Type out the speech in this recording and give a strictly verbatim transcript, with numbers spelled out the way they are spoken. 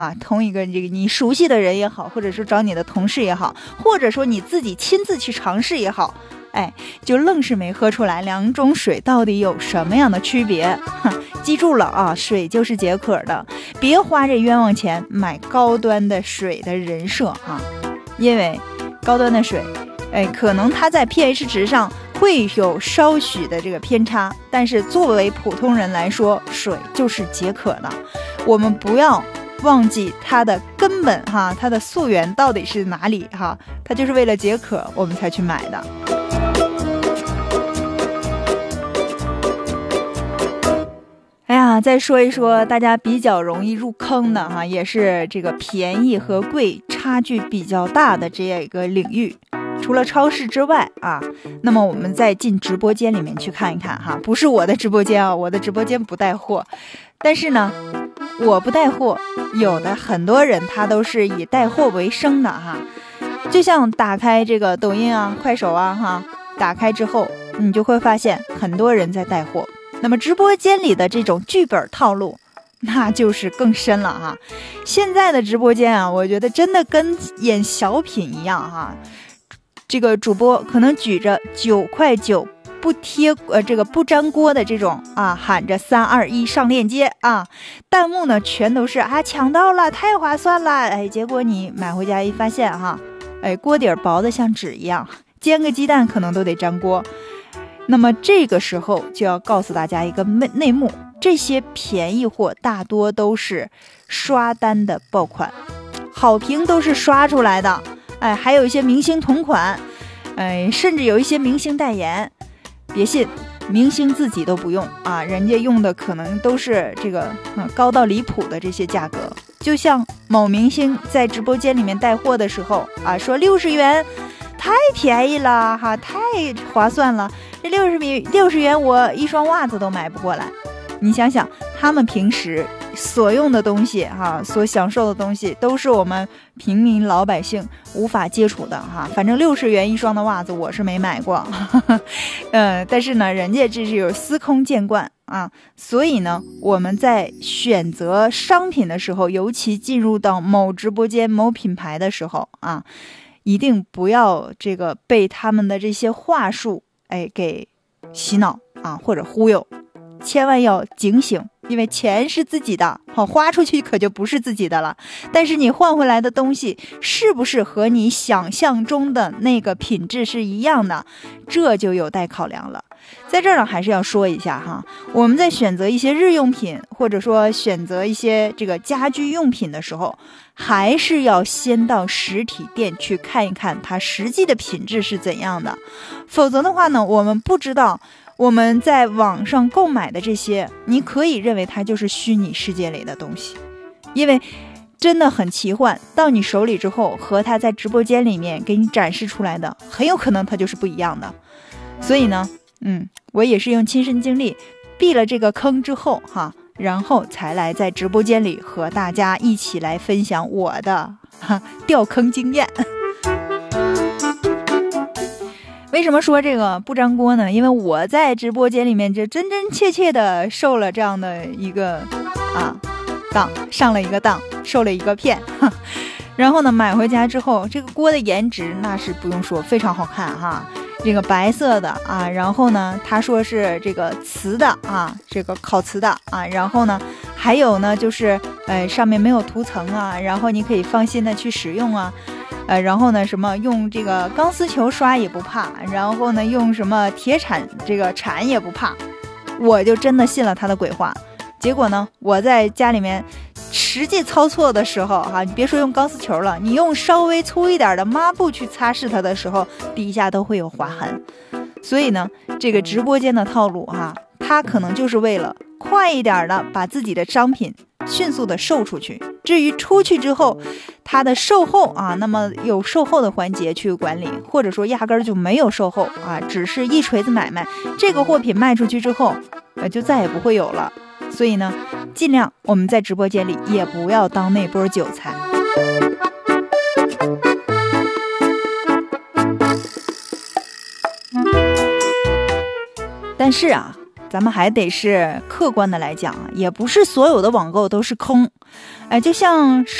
啊，同一个这个你熟悉的人也好，或者说找你的同事也好，或者说你自己亲自去尝试也好，哎，就愣是没喝出来两种水到底有什么样的区别。哼，记住了啊，水就是解渴的，别花这冤枉钱买高端的水的人设啊，因为高端的水，哎，可能它在 pH 值上会有稍许的这个偏差，但是作为普通人来说，水就是解渴的，我们不要忘记它的根本哈，它的溯源到底是哪里哈？它就是为了解渴我们才去买的。哎呀，再说一说大家比较容易入坑的哈，也是这个便宜和贵差距比较大的这样一个领域。除了超市之外啊，那么我们再进直播间里面去看一看哈，不是我的直播间啊，我的直播间不带货，但是呢，我不带货，有的很多人他都是以带货为生的哈。就像打开这个抖音啊、快手啊哈，打开之后你就会发现很多人在带货。那么直播间里的这种剧本套路，那就是更深了哈。现在的直播间啊，我觉得真的跟演小品一样哈。这个主播可能举着九块九不贴呃这个不粘锅的这种啊，喊着三二一上链接啊，弹幕呢全都是啊抢到了，太划算了，哎，结果你买回家一发现哈，哎，锅底薄的像纸一样，煎个鸡蛋可能都得粘锅。那么这个时候就要告诉大家一个内幕，这些便宜货大多都是刷单的爆款，好评都是刷出来的。哎，还有一些明星同款，哎，甚至有一些明星代言。别信，明星自己都不用啊，人家用的可能都是这个、嗯、高到离谱的这些价格。就像某明星在直播间里面带货的时候啊，说六十元太便宜了哈，太划算了，这六十米六十元我一双袜子都买不过来。你想想，他们平时所用的东西哈，所享受的东西都是我们平民老百姓无法接触的哈。反正六十元一双的袜子我是没买过，嗯，但是呢，人家这是有司空见惯啊。所以呢，我们在选择商品的时候，尤其进入到某直播间、某品牌的时候啊，一定不要这个被他们的这些话术哎给洗脑啊，或者忽悠。千万要警醒，因为钱是自己的，好花出去可就不是自己的了。但是你换回来的东西是不是和你想象中的那个品质是一样的，这就有待考量了。在这儿呢，还是要说一下哈，我们在选择一些日用品，或者说选择一些这个家居用品的时候，还是要先到实体店去看一看它实际的品质是怎样的。否则的话呢，我们不知道我们在网上购买的这些，你可以认为它就是虚拟世界里的东西，因为真的很奇幻，到你手里之后和它在直播间里面给你展示出来的很有可能它就是不一样的。所以呢嗯，我也是用亲身经历避了这个坑之后哈，然后才来在直播间里和大家一起来分享我的哈掉坑经验。为什么说这个不粘锅呢？因为我在直播间里面就真真切切的受了这样的一个啊当，上了一个当，受了一个骗。然后呢，买回家之后，这个锅的颜值那是不用说，非常好看哈。这个白色的啊，然后呢，他说是这个瓷的啊，这个烤瓷的啊，然后呢，还有呢就是呃上面没有涂层啊，然后你可以放心的去使用啊。呃，然后呢，什么用这个钢丝球刷也不怕，然后呢，用什么铁铲这个铲也不怕，我就真的信了他的鬼话。结果呢，我在家里面实际操作的时候哈，你别说用钢丝球了，你用稍微粗一点的抹布去擦拭它的时候，底下都会有划痕。所以呢，这个直播间的套路哈，它可能就是为了快一点的把自己的商品迅速的售出去，至于出去之后它的售后啊，那么有售后的环节去管理，或者说压根儿就没有售后啊，只是一锤子买卖，这个货品卖出去之后呃，就再也不会有了。所以呢，尽量我们在直播间里也不要当那波韭菜。但是啊， 咱们还得是客观的来讲，也不是所有的网购都是坑。哎，就像